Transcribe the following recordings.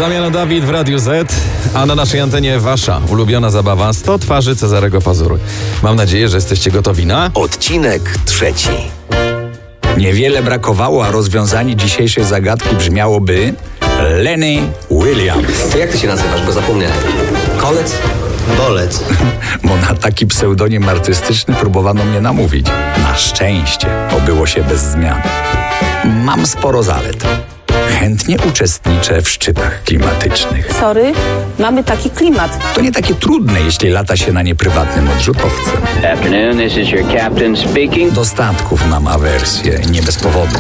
Damian Dawid w Radiu Z, a na naszej antenie wasza ulubiona zabawa 100 twarzy Cezarego Pazury. Mam nadzieję, że jesteście gotowi na... Odcinek 3. Niewiele brakowało, a rozwiązanie dzisiejszej zagadki brzmiałoby Lenny Williams. To jak ty się nazywasz, bo zapomniałem? Kolec? Bolec. Bo na taki pseudonim artystyczny próbowano mnie namówić. Na szczęście obyło się bez zmian. Mam sporo zalet. Chętnie uczestniczę w szczytach klimatycznych. Sorry, mamy taki klimat. To nie takie trudne, jeśli lata się na nieprywatnym odrzutowcem. Afternoon, this is your captain speaking. Do statków mam awersję, nie bez powodu.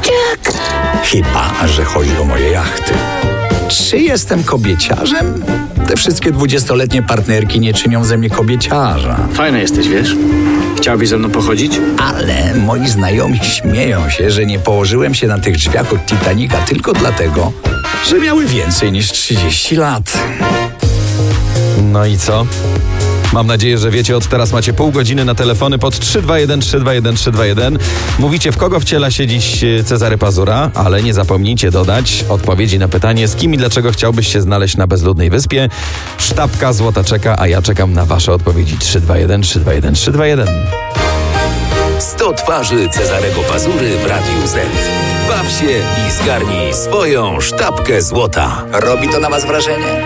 Chyba że chodzi o moje jachty. Czy jestem kobieciarzem? Te wszystkie 20-letnie partnerki nie czynią ze mnie kobieciarza. Fajny jesteś, wiesz? Chciałbyś ze mną pochodzić? Ale moi znajomi śmieją się, że nie położyłem się na tych drzwiach od Titanica tylko dlatego, że miały więcej niż 30 lat. No i co? Mam nadzieję, że wiecie, od teraz macie pół godziny na telefony pod 321 321 321. Mówicie, w kogo wciela się dziś Cezary Pazura, ale nie zapomnijcie dodać odpowiedzi na pytanie, z kim i dlaczego chciałbyś się znaleźć na bezludnej wyspie. Sztabka złota czeka, a ja czekam na wasze odpowiedzi. 321 321 321. 100 twarzy Cezarego Pazury w Radiu Z. Baw się i zgarnij swoją sztabkę złota. Robi to na was wrażenie?